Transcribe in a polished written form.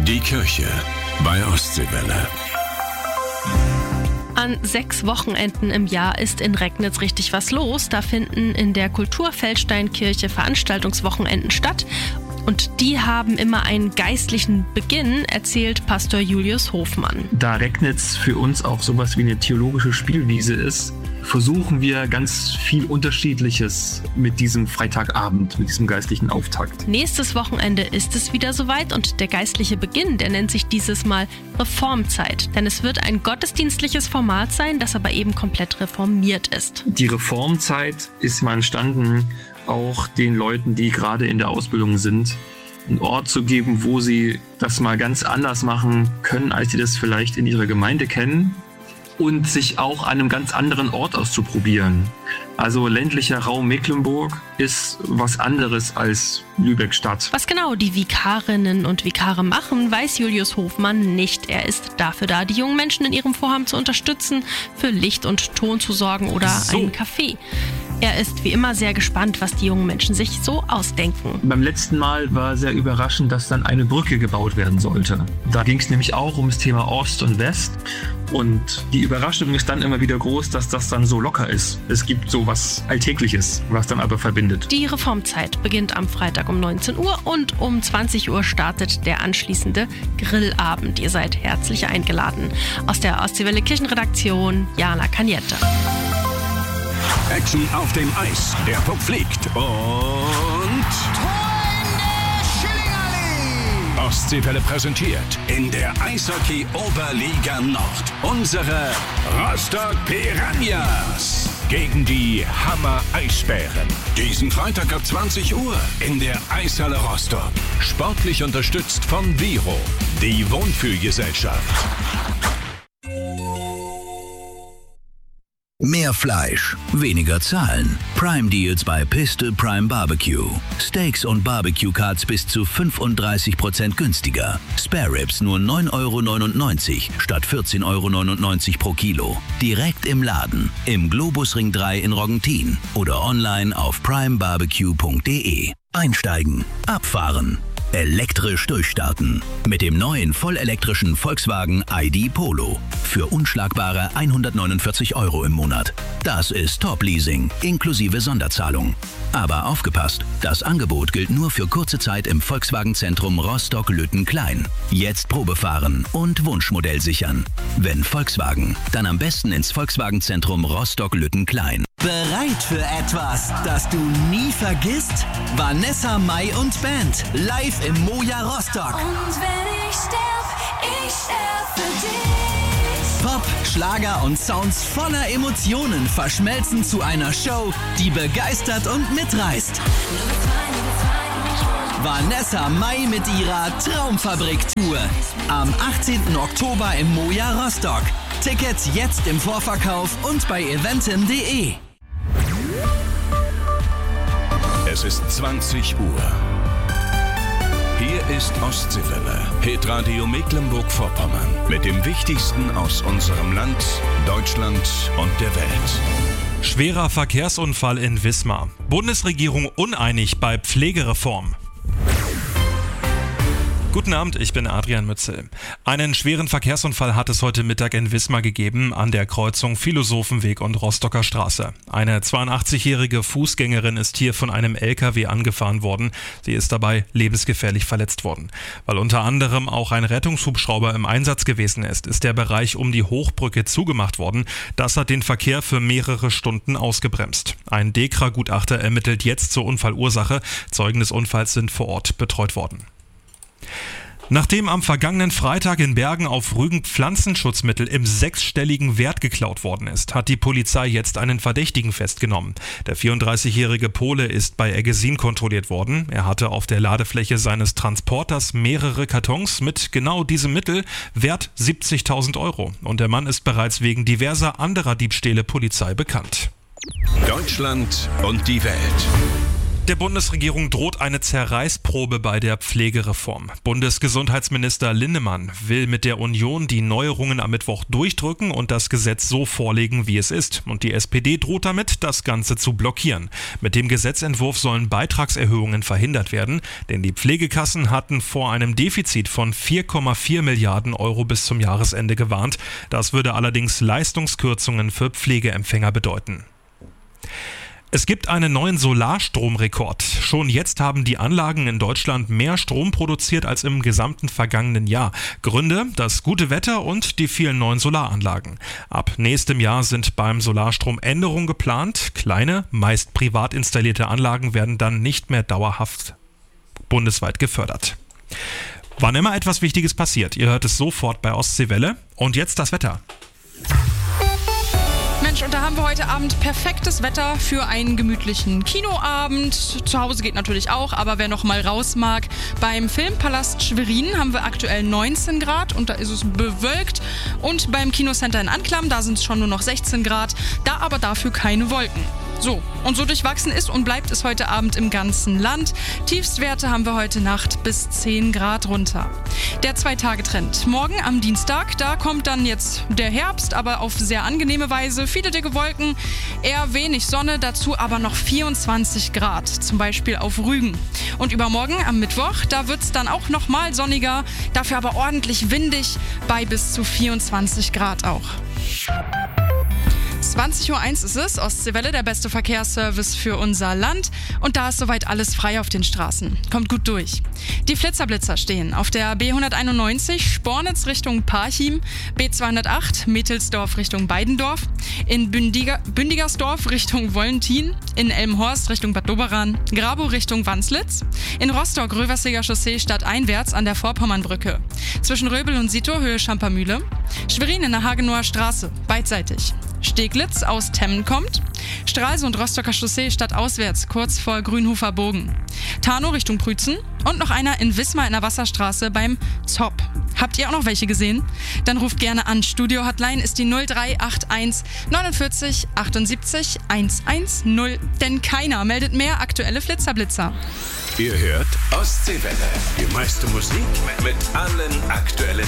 Die Kirche bei Ostseewelle. An 6 Wochenenden im Jahr ist in Recknitz richtig was los. Da finden in der Kulturfeldsteinkirche Veranstaltungswochenenden statt. Und die haben immer einen geistlichen Beginn, erzählt Pastor Julius Hofmann. Da Recknitz für uns auch sowas wie eine theologische Spielwiese ist, versuchen wir ganz viel Unterschiedliches mit diesem Freitagabend, mit diesem geistlichen Auftakt. Nächstes Wochenende ist es wieder soweit und der geistliche Beginn, der nennt sich dieses Mal Reformzeit. Denn es wird ein gottesdienstliches Format sein, das aber eben komplett reformiert ist. Die Reformzeit ist mal entstanden, auch den Leuten, die gerade in der Ausbildung sind, einen Ort zu geben, wo sie das mal ganz anders machen können, als sie das vielleicht in ihrer Gemeinde kennen. Und sich auch an einem ganz anderen Ort auszuprobieren. Also ländlicher Raum Mecklenburg ist was anderes als Lübeck-Stadt. Was genau die Vikarinnen und Vikare machen, weiß Julius Hofmann nicht. Er ist dafür da, die jungen Menschen in ihrem Vorhaben zu unterstützen, für Licht und Ton zu sorgen oder einen Kaffee. Er ist wie immer sehr gespannt, was die jungen Menschen sich so ausdenken. Beim letzten Mal war sehr überraschend, dass dann eine Brücke gebaut werden sollte. Da ging es nämlich auch um das Thema Ost und West. Und die Überraschung ist dann immer wieder groß, dass das dann so locker ist. Es gibt so was Alltägliches, was dann aber verbindet. Die Reformzeit beginnt am Freitag um 19 Uhr und um 20 Uhr startet der anschließende Grillabend. Ihr seid herzlich eingeladen. Aus der Ostseewelle Kirchenredaktion, Jana Kaniette. Action auf dem Eis. Der Puck fliegt und Tor in der Schillingallee! Ostseewelle präsentiert in der Eishockey-Oberliga Nord unsere Rostock Piranhas gegen die Hammer Eisbären. Diesen Freitag ab 20 Uhr in der Eishalle Rostock. Sportlich unterstützt von Viro, die Wohnfühlgesellschaft. Mehr Fleisch, weniger zahlen. Prime Deals bei Piste Prime Barbecue. Steaks und Barbecue Cuts bis zu 35% günstiger. Spare Ribs nur 9,99 € statt 14,99 € pro Kilo. Direkt im Laden, im Globusring 3 in Roggentin oder online auf primebarbecue.de. Einsteigen, abfahren. Elektrisch durchstarten. Mit dem neuen vollelektrischen Volkswagen ID Polo. Für unschlagbare 149 € im Monat. Das ist Top-Leasing, inklusive Sonderzahlung. Aber aufgepasst, das Angebot gilt nur für kurze Zeit im Volkswagen-Zentrum Rostock-Lüttenklein. Jetzt Probefahren und Wunschmodell sichern. Wenn Volkswagen, dann am besten ins Volkswagen-Zentrum Rostock-Lüttenklein. Bereit für etwas, das du nie vergisst? Vanessa Mai und Band, live im Moja Rostock. Und wenn ich sterb für dich. Pop, Schlager und Sounds voller Emotionen verschmelzen zu einer Show, die begeistert und mitreißt. Vanessa Mai mit ihrer Traumfabrik-Tour. Am 18. Oktober im Moja Rostock. Tickets jetzt im Vorverkauf und bei eventim.de. Es ist 20 Uhr. Hier ist Ostseewelle, Hitradio Mecklenburg-Vorpommern mit dem Wichtigsten aus unserem Land, Deutschland und der Welt. Schwerer Verkehrsunfall in Wismar. Bundesregierung uneinig bei Pflegereform. Guten Abend, ich bin Adrian Mützel. Einen schweren Verkehrsunfall hat es heute Mittag in Wismar gegeben, an der Kreuzung Philosophenweg und Rostocker Straße. Eine 82-jährige Fußgängerin ist hier von einem LKW angefahren worden. Sie ist dabei lebensgefährlich verletzt worden. Weil unter anderem auch ein Rettungshubschrauber im Einsatz gewesen ist der Bereich um die Hochbrücke zugemacht worden. Das hat den Verkehr für mehrere Stunden ausgebremst. Ein DEKRA-Gutachter ermittelt jetzt zur Unfallursache. Zeugen des Unfalls sind vor Ort betreut worden. Nachdem am vergangenen Freitag in Bergen auf Rügen Pflanzenschutzmittel im 6-stelligen Wert geklaut worden ist, hat die Polizei jetzt einen Verdächtigen festgenommen. Der 34-jährige Pole ist bei Eggesin kontrolliert worden. Er hatte auf der Ladefläche seines Transporters mehrere Kartons mit genau diesem Mittel, wert 70.000 €. Und der Mann ist bereits wegen diverser anderer Diebstähle Polizei bekannt. Deutschland und die Welt. Der Bundesregierung droht eine Zerreißprobe bei der Pflegereform. Bundesgesundheitsminister Linnemann will mit der Union die Neuerungen am Mittwoch durchdrücken und das Gesetz so vorlegen, wie es ist. Und die SPD droht damit, das Ganze zu blockieren. Mit dem Gesetzentwurf sollen Beitragserhöhungen verhindert werden, denn die Pflegekassen hatten vor einem Defizit von 4,4 Milliarden Euro bis zum Jahresende gewarnt. Das würde allerdings Leistungskürzungen für Pflegeempfänger bedeuten. Es gibt einen neuen Solarstromrekord. Schon jetzt haben die Anlagen in Deutschland mehr Strom produziert als im gesamten vergangenen Jahr. Gründe: das gute Wetter und die vielen neuen Solaranlagen. Ab nächstem Jahr sind beim Solarstrom Änderungen geplant. Kleine, meist privat installierte Anlagen werden dann nicht mehr dauerhaft bundesweit gefördert. Wann immer etwas Wichtiges passiert, ihr hört es sofort bei Ostseewelle. Und jetzt das Wetter. Mensch, und da haben wir heute Abend perfektes Wetter für einen gemütlichen Kinoabend. Zu Hause geht natürlich auch, aber wer noch mal raus mag, beim Filmpalast Schwerin haben wir aktuell 19 Grad und da ist es bewölkt. Und beim Kinocenter in Anklam, da sind es schon nur noch 16 Grad, da aber dafür keine Wolken. So, und so durchwachsen ist und bleibt es heute Abend im ganzen Land. Tiefstwerte haben wir heute Nacht bis 10 Grad runter. Der 2-Tage-Trend. Morgen am Dienstag, da kommt dann jetzt der Herbst, aber auf sehr angenehme Weise. Viele dicke Wolken, eher wenig Sonne, dazu aber noch 24 Grad, zum Beispiel auf Rügen. Und übermorgen am Mittwoch, da wird es dann auch nochmal sonniger, dafür aber ordentlich windig bei bis zu 24 Grad auch. 20.01 Uhr ist es, Ostseewelle, der beste Verkehrsservice für unser Land. Und da ist soweit alles frei auf den Straßen. Kommt gut durch. Die Flitzer-Blitzer stehen auf der B191 Spornitz Richtung Parchim, B208 Metelsdorf Richtung Beidendorf, in Bündigersdorf Richtung Wollentin, in Elmhorst Richtung Bad Doberan, Grabow Richtung Wanslitz, in Rostock Röverseger Chaussee stadteinwärts an der Vorpommernbrücke, zwischen Röbel und Sito Höhe Schampermühle, Schwerin in der Hagenower Straße, beidseitig. Steglitz aus Temmen kommt, Stralsund Rostocker Chaussee stadtauswärts, kurz vor Grünhofer Bogen, Tarnow Richtung Prützen und noch einer in Wismar in der Wasserstraße beim Zopp. Habt ihr auch noch welche gesehen? Dann ruft gerne an. Studio-Hotline ist die 0381 49 78 110, denn keiner meldet mehr aktuelle Flitzer-Blitzer. Ihr hört Ostseewelle. Die meiste Musik mit allen aktuellen